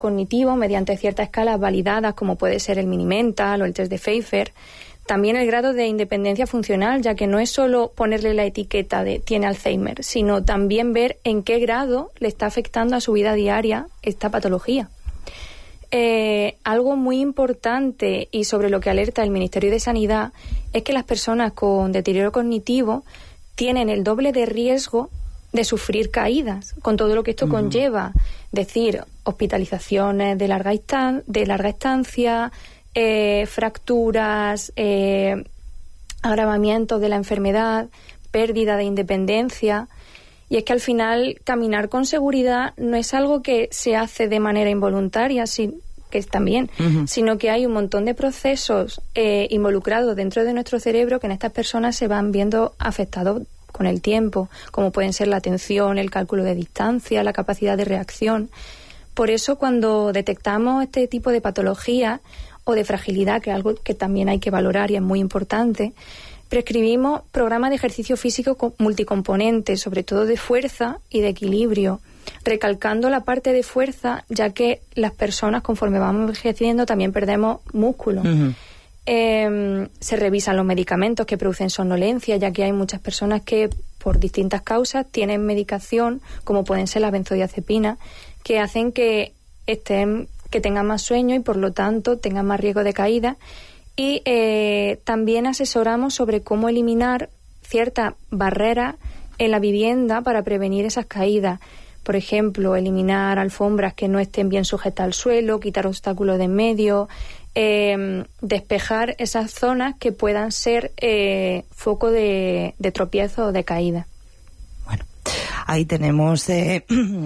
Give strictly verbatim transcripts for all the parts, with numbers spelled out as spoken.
cognitivo mediante ciertas escalas validadas, como puede ser el Mini-Mental o el test de Pfeiffer. También el grado de independencia funcional, ya que no es solo ponerle la etiqueta de tiene Alzheimer, sino también ver en qué grado le está afectando a su vida diaria esta patología. Eh, algo muy importante y sobre lo que alerta el Ministerio de Sanidad es que las personas con deterioro cognitivo tienen el doble de riesgo de sufrir caídas, con todo lo que esto uh-huh. conlleva, es decir, hospitalizaciones de larga, instan- de larga estancia, eh, fracturas, eh, agravamientos de la enfermedad, pérdida de independencia. Y es que al final caminar con seguridad no es algo que se hace de manera involuntaria, sí, que es también, uh-huh. sino que hay un montón de procesos eh, involucrados dentro de nuestro cerebro que en estas personas se van viendo afectados con el tiempo, como pueden ser la atención, el cálculo de distancia, la capacidad de reacción. Por eso, cuando detectamos este tipo de patología o de fragilidad, que es algo que también hay que valorar y es muy importante, prescribimos programas de ejercicio físico multicomponente, sobre todo de fuerza y de equilibrio, recalcando la parte de fuerza, ya que las personas, conforme vamos envejeciendo, también perdemos músculo. Uh-huh. Eh, se revisan los medicamentos que producen somnolencia, ya que hay muchas personas que por distintas causas tienen medicación, como pueden ser las benzodiazepinas, que hacen que estén, que tengan más sueño y por lo tanto tengan más riesgo de caída. Y eh, también asesoramos sobre cómo eliminar ciertas barreras en la vivienda para prevenir esas caídas. Por ejemplo, eliminar alfombras que no estén bien sujetas al suelo, quitar obstáculos de en medio, eh, despejar esas zonas que puedan ser eh, foco de, de tropiezo o de caída. Bueno, ahí tenemos eh,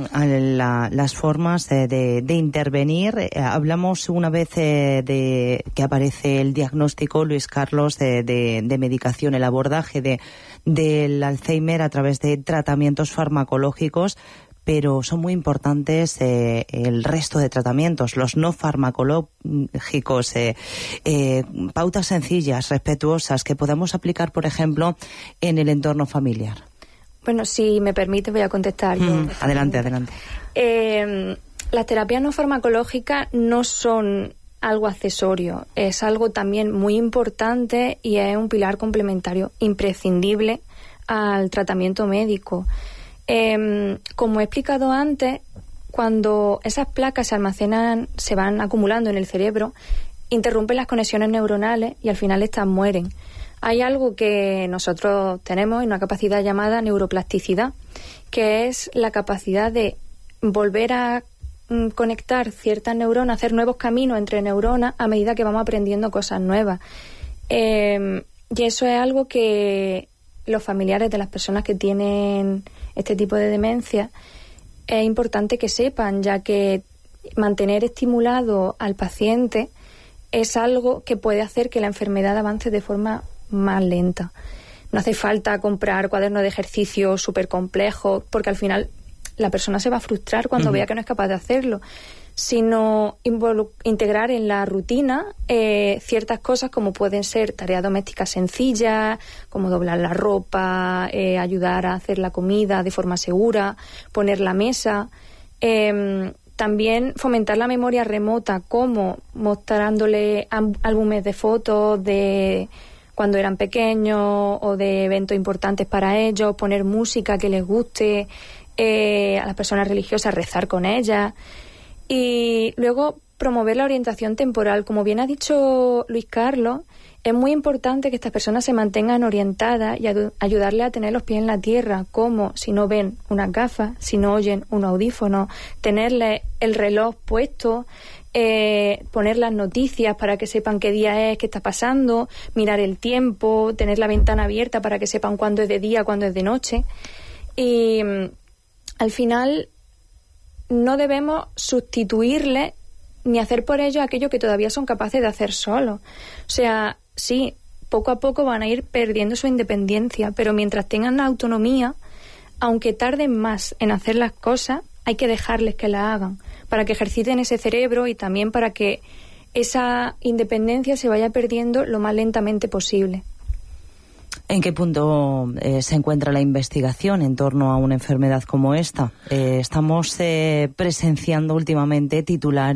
la, las formas de, de, de intervenir. Eh, hablamos una vez eh, de que aparece el diagnóstico, Luis Carlos, de, de, de medicación, el abordaje de, del Alzheimer a través de tratamientos farmacológicos, pero son muy importantes eh, el resto de tratamientos, los no farmacológicos, eh, eh, pautas sencillas, respetuosas, que podemos aplicar, por ejemplo, en el entorno familiar. Bueno, si me permite, voy a contestar. Mm, yo. Adelante, adelante. Eh, las terapias no farmacológicas no son algo accesorio, es algo también muy importante y es un pilar complementario imprescindible al tratamiento médico. Eh, como he explicado antes, cuando esas placas se almacenan, se van acumulando en el cerebro, interrumpen las conexiones neuronales y al final estas mueren. Hay algo que nosotros tenemos, una capacidad llamada neuroplasticidad, que es la capacidad de volver a mm, conectar ciertas neuronas, hacer nuevos caminos entre neuronas a medida que vamos aprendiendo cosas nuevas. Eh, y eso es algo que los familiares de las personas que tienen este tipo de demencia es importante que sepan, ya que mantener estimulado al paciente es algo que puede hacer que la enfermedad avance de forma más lenta. No hace falta comprar cuadernos de ejercicio súper complejos, porque al final la persona se va a frustrar cuando uh-huh. vea que no es capaz de hacerlo, sino involu- integrar en la rutina eh, ciertas cosas como pueden ser tareas domésticas sencillas, como doblar la ropa, eh, ayudar a hacer la comida de forma segura, poner la mesa. Eh, también fomentar la memoria remota, como mostrándole álbumes de fotos de cuando eran pequeños o de eventos importantes para ellos, poner música que les guste, eh, a las personas religiosas rezar con ellas. Y luego promover la orientación temporal. Como bien ha dicho Luis Carlos, es muy importante que estas personas se mantengan orientadas y adu- ayudarle a tener los pies en la tierra, como si no ven unas gafas, si no oyen un audífono, tenerle el reloj puesto, eh, poner las noticias para que sepan qué día es, qué está pasando, mirar el tiempo, tener la ventana abierta para que sepan cuándo es de día, cuándo es de noche. Y mm, al final no debemos sustituirle ni hacer por ellos aquello que todavía son capaces de hacer solos. O sea, sí, poco a poco van a ir perdiendo su independencia, pero mientras tengan autonomía, aunque tarden más en hacer las cosas, hay que dejarles que la hagan, para que ejerciten ese cerebro y también para que esa independencia se vaya perdiendo lo más lentamente posible. ¿En qué punto eh, se encuentra la investigación en torno a una enfermedad como esta? Eh, estamos eh, presenciando últimamente titulares